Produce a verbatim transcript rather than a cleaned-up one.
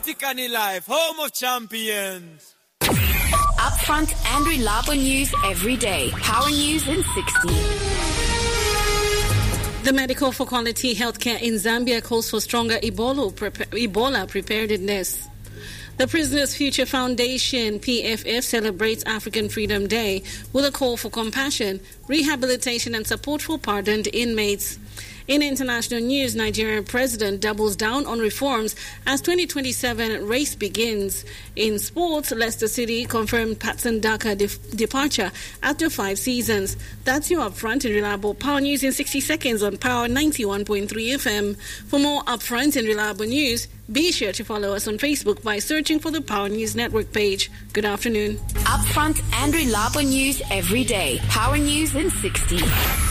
Tikani Live, home of champions. Upfront and reliable news every day. Power News in sixty. The Medical for Quality Healthcare in Zambia calls for stronger Ebola, Ebola preparedness. The Prisoners Future Foundation, P F F, celebrates African Freedom Day with a call for compassion, rehabilitation and support for pardoned inmates. In international news, Nigerian president doubles down on reforms as twenty twenty-seven race begins. In sports, Leicester City confirmed Patson Daka def- departure after five seasons. That's your upfront and reliable Power News in sixty seconds on Power ninety-one point three F M. For more upfront and reliable news, be sure to follow us on Facebook by searching for the Power News Network page. Good afternoon. Upfront and reliable news every day. Power News in sixty.